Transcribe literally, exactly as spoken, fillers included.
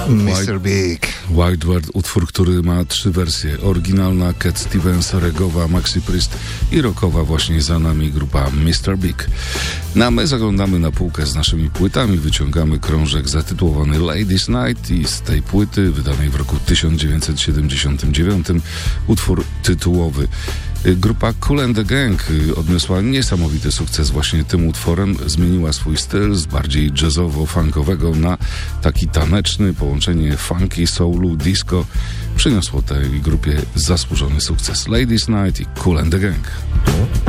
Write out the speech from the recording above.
mister Big. Whiteward, utwór, który ma trzy wersje. Oryginalna Cat Stevens, regowa Maxi Priest i rockowa właśnie za nami grupa mister Big. No a my zaglądamy na półkę z naszymi płytami, wyciągamy krążek zatytułowany Ladies Night i z tej płyty, wydanej w roku tysiąc dziewięćset siedemdziesiątym dziewiątym, utwór tytułowy. Grupa Kool and the Gang odniosła niesamowity sukces właśnie tym utworem. Zmieniła swój styl z bardziej jazzowo-funkowego na taki taneczny. Połączenie funky, soulu, disco przyniosło tej grupie zasłużony sukces. Ladies Night i Kool and the Gang.